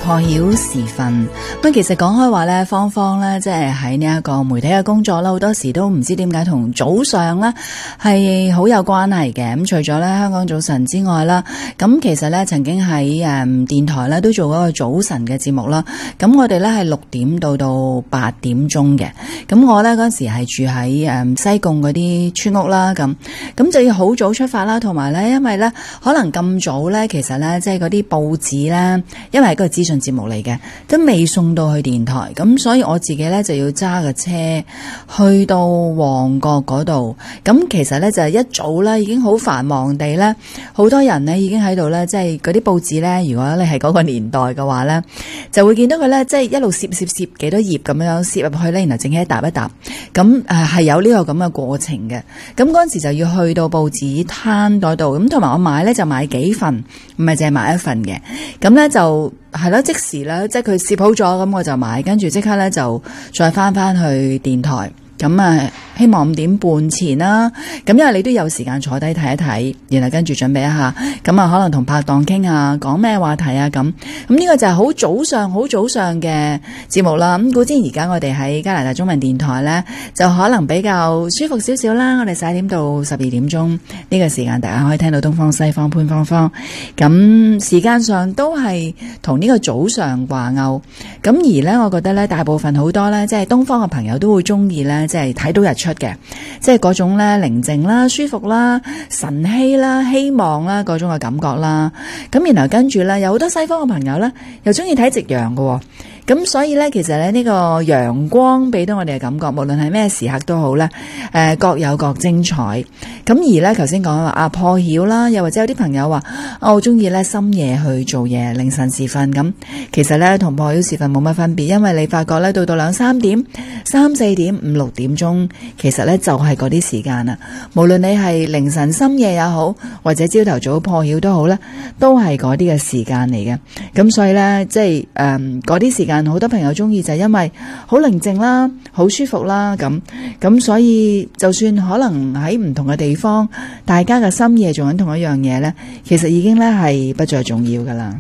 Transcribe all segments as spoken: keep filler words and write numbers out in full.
破曉時分，咁其實講開話咧，芳芳咧即係喺呢一個媒體嘅工作啦，好多時都唔知點解同早上咧係好有關係嘅。咁除咗咧香港早晨之外啦，咁其實咧曾經喺誒電台咧都做嗰個早晨嘅節目啦。咁我哋咧係六點到到八點鐘嘅。咁我咧嗰時係住喺誒西貢嗰啲村屋啦，咁咁就要好早出發啦，同埋咧因為咧可能咁早咧，其實咧即係嗰啲報紙咧，因為係個資訊節目嚟嘅，都未送到去電台，咁所以我自己咧就要揸個車去到旺角嗰度。咁其實咧就係一早咧已經好繁忙地咧，好多人咧已經喺度咧，即係嗰啲報紙咧，如果你係嗰個年代嘅話咧，就會見到佢咧，即係一路攝攝攝幾多頁咁樣攝入去咧，然後整起一沓一沓，咁誒係有呢個咁嘅過程嘅。咁嗰陣時就要去到報紙攤嗰度，咁同埋我買咧就買幾份，唔係淨係買一份嘅。咁咧就係咯，即時咧，即係佢攝好咗，咁我就買，跟住即刻咧就再翻翻去電台。咁啊，希望五點半前啦。咁因為你都有時間坐低睇一睇，然後跟住準備一下。咁啊，可能同拍檔傾下，講咩話題啊咁。咁呢個就係好早上、好早上嘅節目啦。咁估知而家我哋喺加拿大中文電台呢，就可能比較舒服少少啦。我哋十一點到十二點鐘呢個時間，大家可以聽到東方西方潘芳芳。咁時間上都係同呢個早上掛鈎。咁而呢，我覺得呢，大部分好多呢，即係東方嘅朋友都會中意呢。即係睇到日出嘅，即係嗰種咧寧靜啦、舒服啦、晨曦啦、希望啦嗰種嘅感覺啦。咁然後跟住咧，有好多西方嘅朋友咧，又中意睇夕陽嘅。咁所以咧，其實咧呢個陽光俾到我哋嘅感覺，無論係咩時刻都好咧，誒、呃、各有各精彩。咁而咧，頭先講話啊破曉啦，又或者有啲朋友話，我好中意咧深夜去做嘢，凌晨時分咁。其實咧同破曉時分冇乜分別，因為你發覺咧到到兩三點、三四點、五六點鐘，其實咧就係嗰啲時間啦。無論你係凌晨深夜也好，或者朝頭早破曉都好咧，都係嗰啲嘅時間嚟嘅。咁所以咧，即係誒嗰啲時間。好多朋友中意就係因為好寧靜啦，好舒服啦，咁咁所以就算可能喺唔同嘅地方，大家嘅深夜做緊同一樣嘢呢，其實已經咧係不再重要噶啦。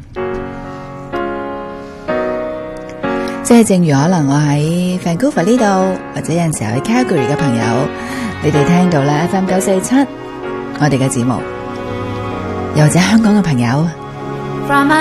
即係正如可能我喺 Vancouver 呢度，或者有陣時候喺 Calgary 嘅朋友，你哋聽到咧 F M 九四七我哋嘅節目，又或者香港嘅朋友。From